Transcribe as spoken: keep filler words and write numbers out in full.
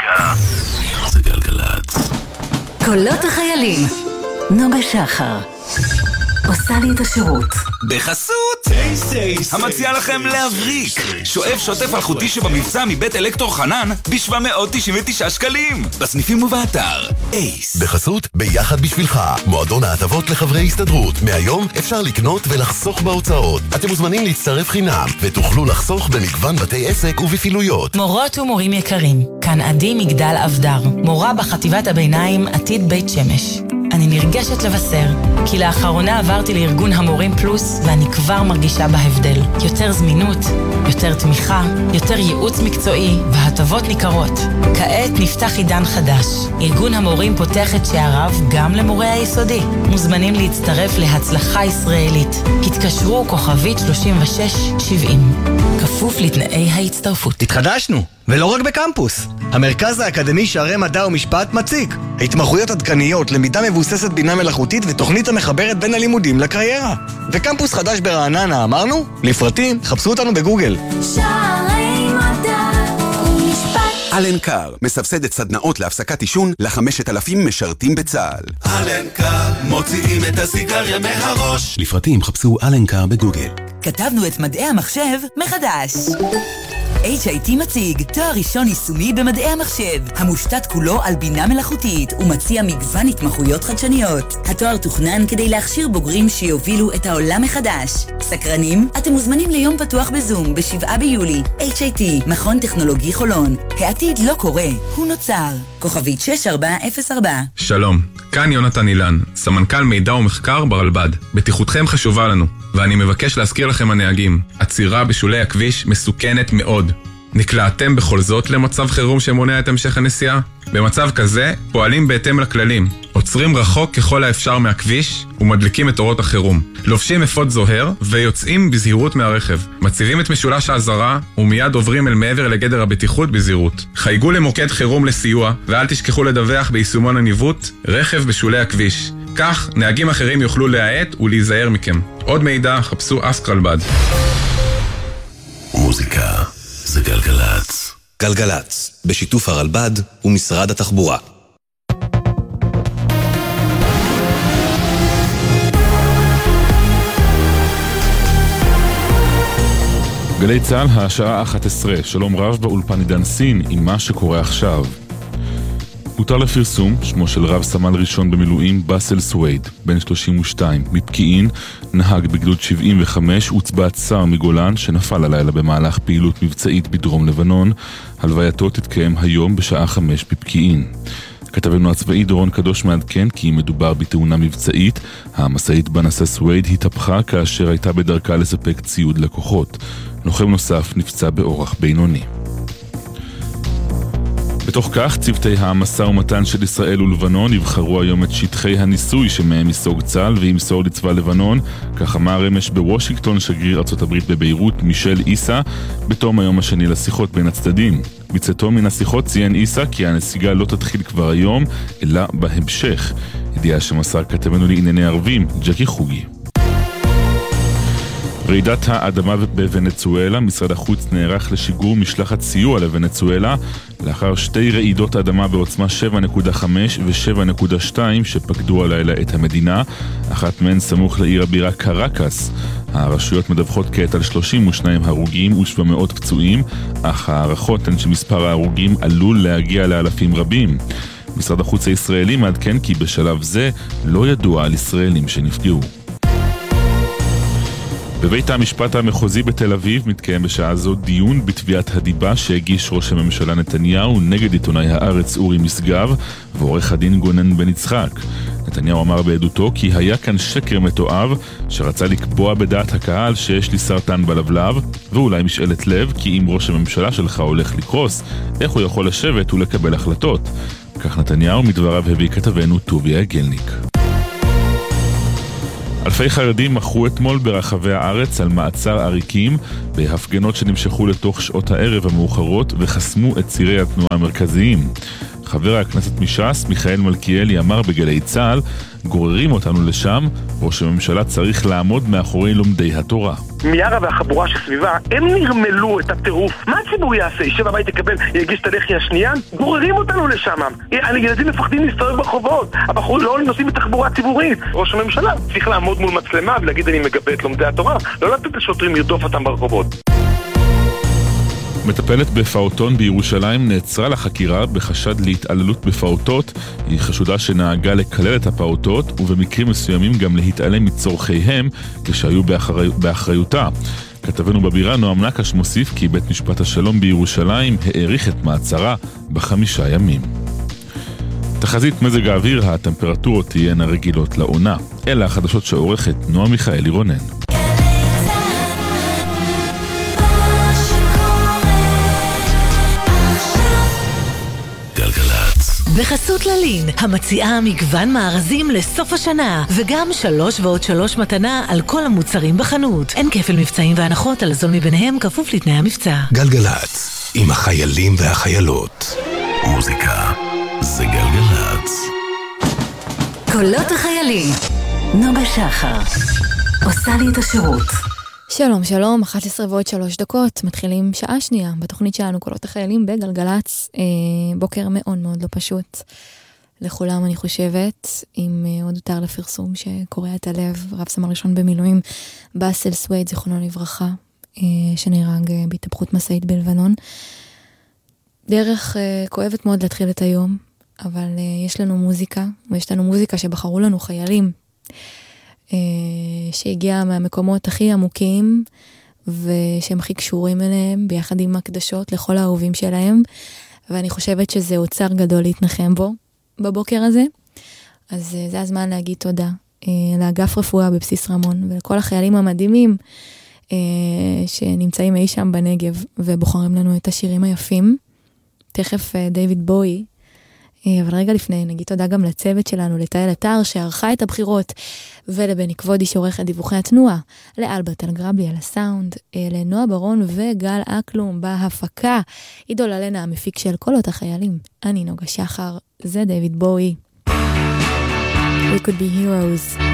מוזיקה זה גלגלצ. קולות החיילים. נוגה שחר עושה לי את השירות בחסות המציע לכם להבריק שואב שוטף אלחוטי שבמבצע מבית אלקטור חנן ב-שבע מאות תשעים ותשעה שקלים בסניפים ובאתר אייס. בחסות ביחד בשבילך, מועדון ההטבות לחברי הסתדרות. מהיום אפשר לקנות ולחסוך בהוצאות. אתם מוזמנים להצטרף חינם ותוכלו לחסוך במגוון בתי עסק ובפעילויות. מורות ומורים יקרים, כאן עדי מגדל אבדר, מורה בחטיבת הביניים עתיד בית שמש. אני נרגשת לבשר, כי לאחרונה עברתי לארגון המורים פלוס, ואני כבר מרגישה בהבדל. יותר זמינות, יותר תמיכה, יותר ייעוץ מקצועי, והטבות ניכרות. כעת נפתח עידן חדש. ארגון המורים פותח את שעריו גם למורי היסודי. מוזמנים להצטרף להצלחה ישראלית. התקשרו כוכבית שלושים ושש שבעים. כפוף לתנאי ההצטרפות. התחדשנו, ולא רק בקמפוס. המרכז האקדמי שערי מדע ומשפט מציג התמחויות עדכניות, למידה מבוססת בינה מלאכותית ותוכנית המחברת בין הלימודים לקריירה. וקמפוס חדש ברעננה, אמרנו? לפרטים, חפשו אותנו בגוגל. שערי מדע ומשפט. אלנקר מסבסדת סדנאות להפסקת עישון לחמשת אלפים משרתים בצה"ל. אלנקר מוציאים את הסיגריה מהראש. לפרטים חפשו אלנקר בגוגל. כתבנו את מדעי המחשב מחדש. אייץ' איי טי מציג תואר ראשון יישומי במדעי המחשב, המושתת כולו על בינה מלאכותית ומציע מגוון התמחויות חדשניות. התואר תוכנן כדי להכשיר בוגרים שיובילו את העולם מחדש. סקרנים? אתם מוזמנים ליום פתוח בזום בשבעה ביולי. אייץ' איי טי, מכון טכנולוגי חולון. העתיד לא קורה, הוא נוצר. כוכבית שש ארבע אפס ארבע. שלום, כאן יונתן אילן, סמנכ"ל מידע ומחקר ברלב"ד. בטיחותכם חשובה לנו, ואני מבקש להזכיר לכם הנהגים, עצירה בשולי הכביש מסוכנת מאוד. נקלעתם בכל זאת למצב חירום שמונע את המשך הנסיעה? במצב כזה פועלים בהתאם לכללים, עוצרים רחוק ככל האפשר מהכביש ומדליקים את אורות החירום, לובשים אפוד זוהר ויוצאים בזהירות מהרכב, מציבים את משולש האזהרה ומיד עוברים אל מעבר לגדר הבטיחות בזהירות. חייגו למוקד חירום לסיוע ואל תשכחו לדווח ביישומון הניווט רכב בשולי הכביש. כך נהגים אחרים יוכלו להאט ולהיזהר מכם. עוד מידע חפשו אסק רלב"ד. מוזיקה זה גלגלצ. גלגלצ, בשיתוף הרלב"ד ומשרד התחבורה. גלי צה"ל, השעה אחת עשרה. שלום רב באולפן עידן סין עם מה שקורה עכשיו. הותר לפרסום שמו של רב סמל ראשון במילואים בסל סווייד, בן שלושים ושתיים, מפקיעין, נהג בגדוד שבעים וחמש, הוצבע צר מגולן שנפל הלילה במהלך פעילות מבצעית בדרום לבנון. הלווייתו תתקיים היום בשעה חמש בפקיעין. כתבנו הצבאי דורון קדוש מעדכן כי מדובר בתאונה מבצעית. המשאית בה נסע סווייד התהפכה כאשר הייתה בדרכה לספק ציוד לקוחות. לוחם נוסף נפצע באורח בינוני. בתוך כך, צוותי המשא ומתן של ישראל ולבנון יבחרו היום את שטחי הניסוי שמהם ייסוג צה"ל וימסור לצבא לבנון, כך אמר אמש בוושינגטון שגריר ארצות הברית בביירות מישל איסה בתום היום השני לשיחות בין הצדדים. בצאתו מן השיחות ציין איסה כי הנסיגה לא תתחיל כבר היום, אלא בהמשך. ידיעה שמסר כתבנו לענייני ערבים, ג'קי חוגי. רעידת האדמה בוונצואלה, משרד החוץ נערך לשיגור משלחת סיוע לוונצואלה לאחר שתי רעידות אדמה בעוצמה שבע נקודה חמש ו-שבע נקודה שתיים שפקדו הלילה את המדינה, אחת מהן סמוך לעיר הבירה קרקס. הרשויות מדווחות כעת על שלושים ושניים הרוגים ו-שבע מאות פצועים, אך הערכות הן שמספר ההרוגים עלול להגיע לאלפים רבים. משרד החוץ הישראלי מעדכן כי בשלב זה לא ידוע על ישראלים שנפגעו. בבית המשפט המחוזי בתל אביב מתקיים בשעה זו דיון בתביעת הדיבה שהגיש ראש הממשלה נתניהו נגד עיתונאי הארץ אורי משגב ועורך הדין גונן בן יצחק. נתניהו אמר בעדותו כי היה כאן שקר מתועב שרצה לקבוע בדעת הקהל שיש לי סרטן בלבלב, ואולי משאלת לב כי אם ראש הממשלה שלך הולך לקרוס, איך הוא יכול לשבת ולקבל החלטות? כך נתניהו מדבריו הביא כתבנו טוביה גלניק. אלפי חרדים מחו אתמול ברחבי הארץ על מעצר עריקים בהפגנות שנמשכו לתוך שעות הערב המאוחרות וחסמו את צירי התנועה המרכזיים. חבר הכנסת מש"ס מיכאל מלכיאלי אמר בגלי צה"ל, גוררים אותנו לשם, ראש הממשלה צריך לעמוד מאחורי לומדי התורה. מיארה והחבורה שסביבה, הם נרמלו את הטירוף. מה הציבור יעשה? יישב הבית יקבל, יגיש את הלחי השנייה? גוררים אותנו לשם. הילדים מפחדים להסתובב ברחובות. הבחורים לא נוסעים בתחבורה ציבורית. ראש הממשלה צריך לעמוד מול מצלמה ולהגיד אני מגבה את לומדי התורה, לא לתת לשוטרים לרדוף אותם ברחובות. מטפלת בפעוטון בירושלים נעצרה לחקירה בחשד להתעללות בפעוטות. היא חשודה שנהגה לקלל את הפעוטות ובמקרים מסוימים גם להתעלם מצורכיהם כשהיו באחרי... באחריותה. כתבנו בבירה נועם נקש מוסיף כי בית משפט השלום בירושלים העריך את מעצרה בחמישה ימים. תחזית מזג האוויר, הטמפרטורות תהיינה רגילות לעונה. אלה החדשות שעורכת נועם מיכאלי רונן. בחסות ללין, המציעה מגוון מארזים לסוף השנה, וגם שלוש ועוד שלוש מתנה על כל המוצרים בחנות. אין כפל מבצעים והנחות על זול מביניהם כפוף לתנאי המבצע. גלגלץ, עם החיילים והחיילות. מוזיקה זה גלגלץ. קולות החיילים, נוגה שחר, עושה לי את השירות. שלום שלום, אחת עשרה ועוד שלוש דקות, מתחילים שעה שנייה בתוכנית שלנו קולות החיילים בגלגלץ, אה, בוקר מאוד מאוד לא פשוט לכולם אני חושבת, עם אה, עוד יותר לפרסום שקורע את הלב, רב סמל ראשון במילואים, באסל סווייד, זיכרונו לברכה, אה, שנהרג אה, בהתהפכות משאית בלבנון. דרך אה, כואבת מאוד להתחיל את היום, אבל אה, יש לנו מוזיקה, ויש לנו מוזיקה שבחרו לנו חיילים, שהגיע מהמקומות הכי עמוקים ושהם הכי קשורים אליהם ביחד עם הקדשות לכל האהובים שלהם, ואני חושבת שזה אוצר גדול להתנחם בו בבוקר הזה. אז זה הזמן להגיד תודה לאגף רפואה בבסיס רמון ולכל החיילים המדהימים שנמצאים אי שם בנגב ובוחרים לנו את השירים היפים. תכף דיוויד בואי, אבל רגע לפני נגיד תודה גם לצוות שלנו, לתאל אתר שערכה את הבחירות, ולבני כבודי שעורך את דיווחי התנועה, לאלברט אלגרבלי על הסאונד, לנועה ברון וגל אקלום בהפקה, עידו ללנה המפיק של קולות החיילים, אני נוגה שחר, זה דיוויד בואי. We could be heroes.